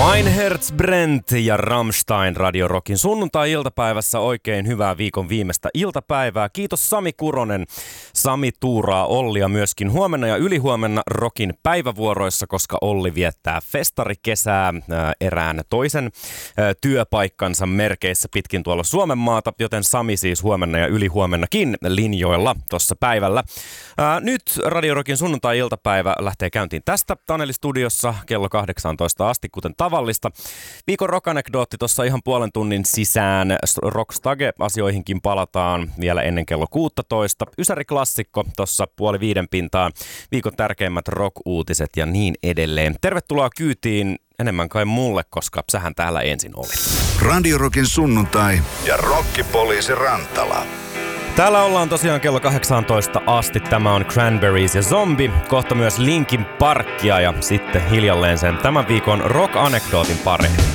Mein Herz brennt ja Rammstein Radio Rockin sunnuntai-iltapäivässä oikein hyvää viikon viimeistä iltapäivää. Kiitos Sami Kuronen. Sami tuuraa Ollia myöskin huomenna ja ylihuomenna Rockin päivävuoroissa, koska Olli viettää festarikesää erään toisen työpaikkansa merkeissä pitkin tuolla Suomen maata, joten Sami siis huomenna ja ylihuomennakin linjoilla tuossa päivällä. Nyt Radio Rockin sunnuntai-iltapäivä lähtee käyntiin tästä Taneli-studiossa kello 18 asti, kuten tavallista. Viikon rock-anekdootti tuossa ihan puolen tunnin sisään. Rockstage-asioihinkin palataan vielä ennen kello 16. Ysäri-klassikko tuossa 4:30 pintaan. Viikon tärkeimmät rock-uutiset ja niin edelleen. Tervetuloa kyytiin enemmän kai mulle, koska sähän täällä ensin olit. Radio Rockin sunnuntai ja Rokkipoliisi Rantala. Täällä ollaan tosiaan kello 18 asti. Tämä on Cranberries ja Zombie. Kohta myös Linkin Parkia ja sitten hiljalleen sen tämän viikon rock-anekdootin pariin.